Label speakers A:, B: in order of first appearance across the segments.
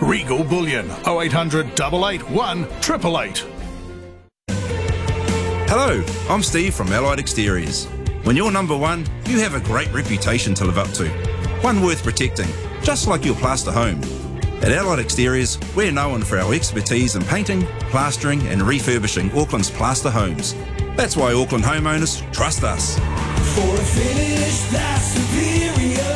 A: Regal Bullion, 0800 881 888.
B: Hello, I'm Steve from Allied Exteriors. When you're number one, you have a great reputation to live up to. One worth protecting, just like your plaster home. At Allied Exteriors, we're known for our expertise in painting, plastering and refurbishing Auckland's plaster homes. That's why Auckland homeowners trust us.
C: For a finish that's superior,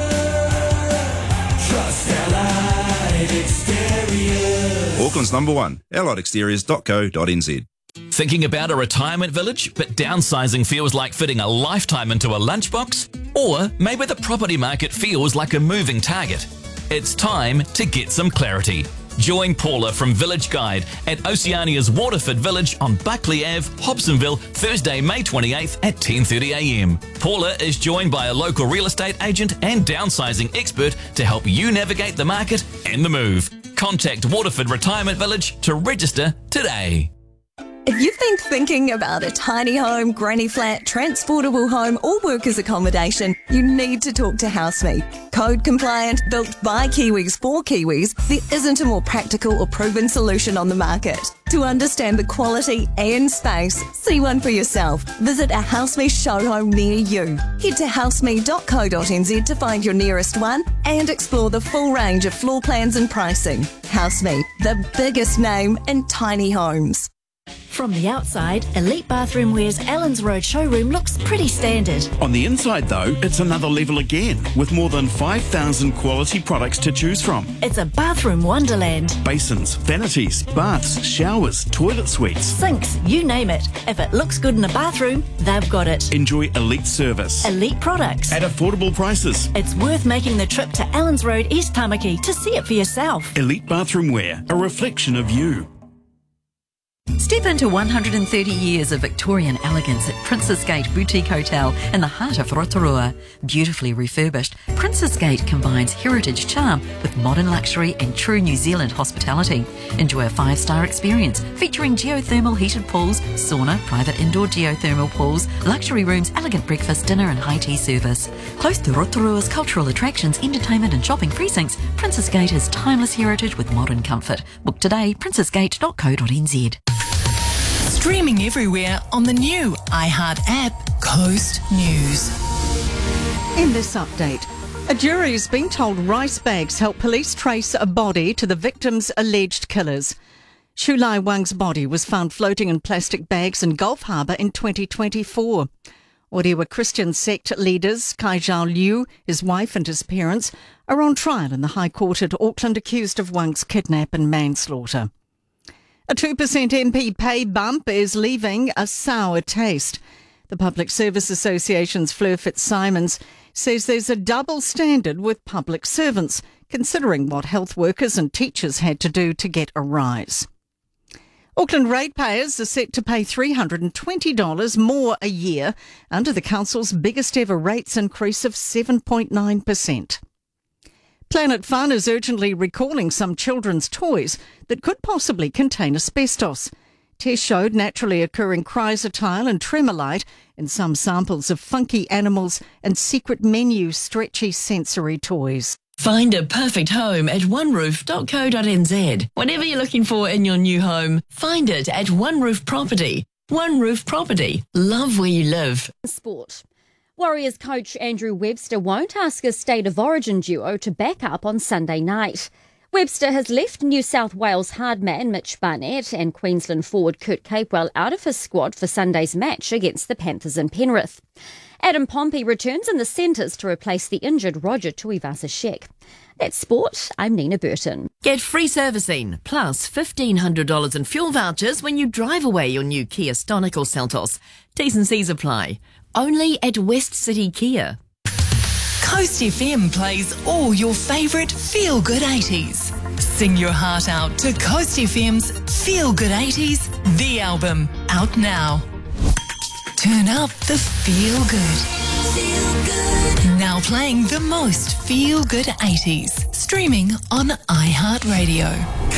C: trust Allied Exteriors.
B: Auckland's number one, alliedexteriors.co.nz.
D: Thinking about a retirement village, but downsizing feels like fitting a lifetime into a lunchbox? Or maybe the property market feels like a moving target. It's time to get some clarity. Join Paula from Village Guide at Oceania's Waterford Village on Buckley Ave, Hobsonville, Thursday, May 28th at 10:30 a.m. Paula is joined by a local real estate agent and downsizing expert to help you navigate the market and the move. Contact Waterford Retirement Village to register today.
E: If you've been thinking about a tiny home, granny flat, transportable home or workers accommodation, you need to talk to HouseMe. Code compliant, built by Kiwis for Kiwis, there isn't a more practical or proven solution on the market. To understand the quality and space, see one for yourself. Visit a HouseMe show home near you. Head to houseme.co.nz to find your nearest one and explore the full range of floor plans and pricing. HouseMe, the biggest name in tiny homes.
F: From the outside, Elite Bathroom Wear's Allens Road showroom looks pretty standard.
G: On the inside, though, it's another level again, with more than 5,000 quality products to choose from.
F: It's a bathroom wonderland.
G: Basins, vanities, baths, showers, toilet suites,
F: sinks, you name it. If it looks good in a bathroom, they've got it.
G: Enjoy elite service.
F: Elite products.
G: At affordable prices.
F: It's worth making the trip to Allens Road, East Tamaki to see it for yourself.
G: Elite Bathroom Wear, a reflection of you.
H: Step into 130 years of Victorian elegance at Princess Gate Boutique Hotel in the heart of Rotorua. Beautifully refurbished, Princess Gate combines heritage charm with modern luxury and true New Zealand hospitality. Enjoy a 5-star experience featuring geothermal heated pools, sauna, private indoor geothermal pools, luxury rooms, elegant breakfast, dinner and high tea service. Close to Rotorua's cultural attractions, entertainment and shopping precincts, Princess Gate has timeless heritage with modern comfort. Book today, princessgate.co.nz.
I: Streaming everywhere on the new iHeart app, Coast News.
J: In this update, a jury has been told rice bags help police trace a body to the victim's alleged killers. Shulai Wang's body was found floating in plastic bags in Gulf Harbour in 2024. Orewa Christian sect leaders, Kai Zhao Liu, his wife and his parents, are on trial in the High Court at Auckland accused of Wang's kidnap and manslaughter. A 2% MP pay bump is leaving a sour taste. The Public Service Association's Fleur Fitzsimons says there's a double standard with public servants, considering what health workers and teachers had to do to get a rise. Auckland ratepayers are set to pay $320 more a year under the council's biggest ever rates increase of 7.9%. Planet Fun is urgently recalling some children's toys that could possibly contain asbestos. Tests showed naturally occurring chrysotile and tremolite in some samples of funky animals and secret menu stretchy sensory toys.
I: Find a perfect home at oneroof.co.nz. Whatever you're looking for in your new home, find it at One Roof Property. One Roof Property. Love where you live.
K: Sport. Warriors coach Andrew Webster won't ask his State of Origin duo to back up on Sunday night. Webster has left New South Wales hard man Mitch Barnett and Queensland forward Kurt Capewell out of his squad for Sunday's match against the Panthers in Penrith. Adam Pompey returns in the centres to replace the injured Roger Tuivasa-Sheck. That's sport. I'm Nina Burton.
I: Get free servicing plus $1,500 in fuel vouchers when you drive away your new Kia Stonic or Seltos. T's and C's apply. Only at West City Kia.
L: Coast FM plays all your favourite feel-good 80s. Sing your heart out to Coast FM's Feel Good 80s, the album, out now. Turn up the feel good. Feel good. Now playing the most feel good 80s. Streaming on iHeartRadio.